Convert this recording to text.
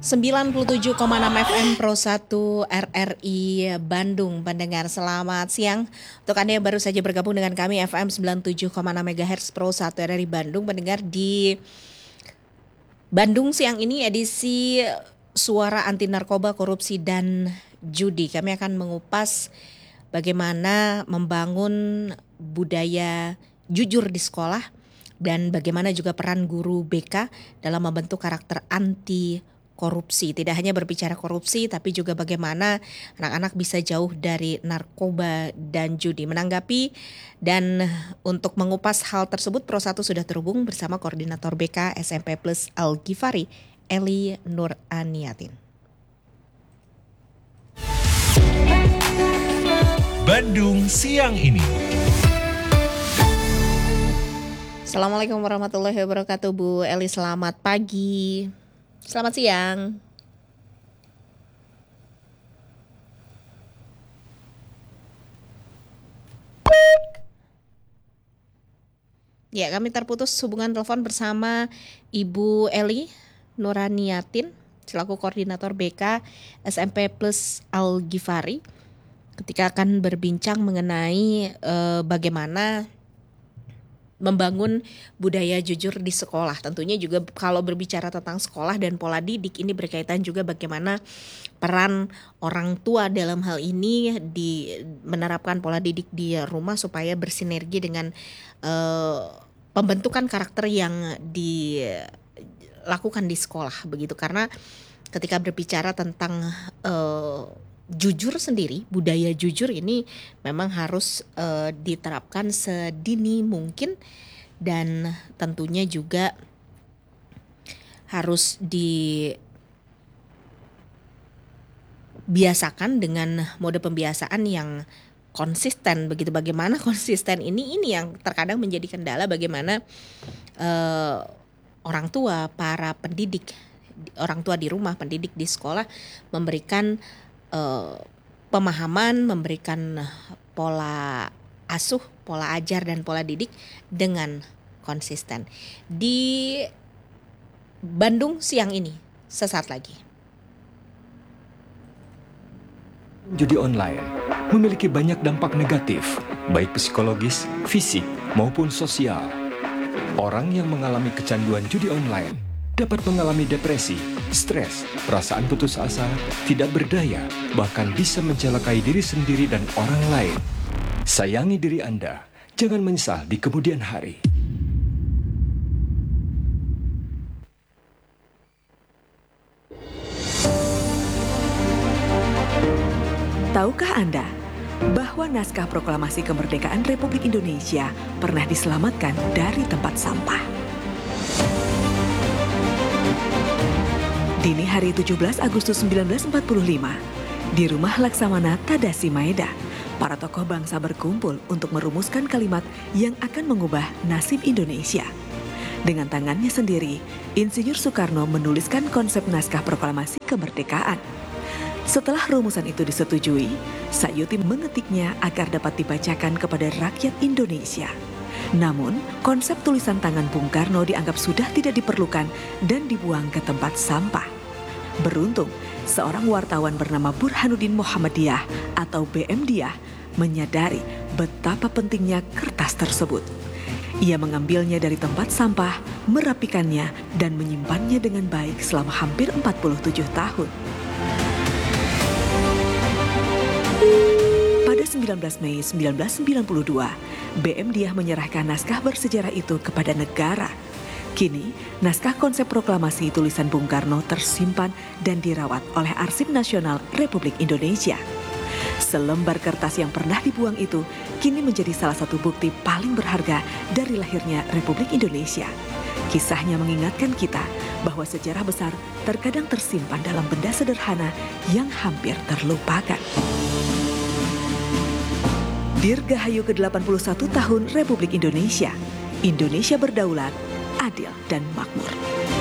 97,6 FM Pro 1 RRI Bandung. Pendengar selamat siang. Untuk Anda yang baru saja bergabung dengan kami FM 97,6 MHz Pro 1 RRI Bandung. Pendengar di Bandung siang ini edisi Suara Anti Narkoba, Korupsi dan Judi. Kami akan mengupas bagaimana membangun budaya jujur di sekolah dan bagaimana juga peran guru BK dalam membentuk karakter anti korupsi. Tidak hanya berbicara korupsi, tapi juga bagaimana anak-anak bisa jauh dari narkoba dan judi. Menanggapi dan untuk mengupas hal tersebut, Pro 1 sudah terhubung bersama Koordinator BK SMP Plus Al-Ghifari, Eli Nuraniatin. Bandung siang ini. Assalamualaikum warahmatullahi wabarakatuh, Bu Eli. Selamat pagi. Selamat siang. Ya, kami terputus hubungan telepon bersama Ibu Eli Nuraniatin selaku Koordinator BK SMP Plus Al-Ghifari ketika akan berbincang mengenai bagaimana membangun budaya jujur di sekolah. Tentunya juga kalau berbicara tentang sekolah dan pola didik, ini berkaitan juga bagaimana peran orang tua dalam hal ini di menerapkan pola didik di rumah supaya bersinergi dengan pembentukan karakter yang dilakukan di sekolah begitu. Karena ketika berbicara tentang jujur sendiri, budaya jujur ini memang harus diterapkan sedini mungkin dan tentunya juga harus dibiasakan dengan mode pembiasaan yang konsisten begitu. Bagaimana konsisten ini yang terkadang menjadi kendala bagaimana orang tua, para pendidik, orang tua di rumah, pendidik di sekolah memberikan pemahaman, memberikan pola asuh, pola ajar dan pola didik dengan konsisten. Di Bandung siang ini, sesaat lagi. Judi online memiliki banyak dampak negatif, baik psikologis, fisik, maupun sosial. Orang yang mengalami kecanduan judi online dapat mengalami depresi, stres, perasaan putus asa, tidak berdaya, bahkan bisa mencelakai diri sendiri dan orang lain. Sayangi diri Anda, jangan menyesal di kemudian hari. Tahukah Anda bahwa naskah proklamasi kemerdekaan Republik Indonesia pernah diselamatkan dari tempat sampah? Dini hari 17 Agustus 1945, di rumah Laksamana Tadashi Maeda, para tokoh bangsa berkumpul untuk merumuskan kalimat yang akan mengubah nasib Indonesia. Dengan tangannya sendiri, Insinyur Soekarno menuliskan konsep naskah proklamasi kemerdekaan. Setelah rumusan itu disetujui, Sayuti mengetiknya agar dapat dibacakan kepada rakyat Indonesia. Namun, konsep tulisan tangan Bung Karno dianggap sudah tidak diperlukan dan dibuang ke tempat sampah. Beruntung, seorang wartawan bernama Burhanuddin Muhammadiyah atau BM-Diyah menyadari betapa pentingnya kertas tersebut. Ia mengambilnya dari tempat sampah, merapikannya, dan menyimpannya dengan baik selama hampir 47 tahun. Pada 19 Mei 1992, BM-Diyah menyerahkan naskah bersejarah itu kepada negara. Kini, naskah konsep proklamasi tulisan Bung Karno tersimpan dan dirawat oleh Arsip Nasional Republik Indonesia. Selembar kertas yang pernah dibuang itu kini menjadi salah satu bukti paling berharga dari lahirnya Republik Indonesia. Kisahnya mengingatkan kita bahwa sejarah besar terkadang tersimpan dalam benda sederhana yang hampir terlupakan. Dirgahayu ke-81 tahun Republik Indonesia. Indonesia berdaulat, adil dan makmur.